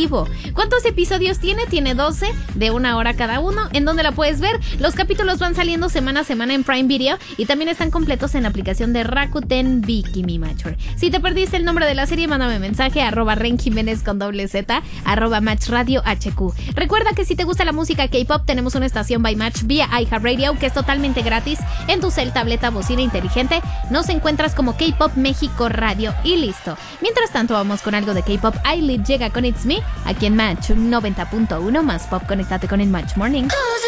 vivo. ¿Cuántos episodios tiene? Tiene 12, de 1 hora cada uno. ¿En dónde la puedes ver? Los capítulos van saliendo semana a semana en Prime Video y también están completos en la aplicación de Rakuten Viki, mi macho. Si te perdiste el nombre de la serie, mándame mensaje @renjiménez con @, @matchradio HQ. Recuerda que si te gusta la música K-pop, tenemos una estación by Match vía iHeartRadio que es totalmente gratis en tu cel, tableta, bocina inteligente. Nos encuentras como K-Pop México Radio y listo. Mientras tanto, vamos con algo de K-Pop. Ailit llega con It's Me aquí en Match 90.1 más pop. Conéctate con el Match Morning.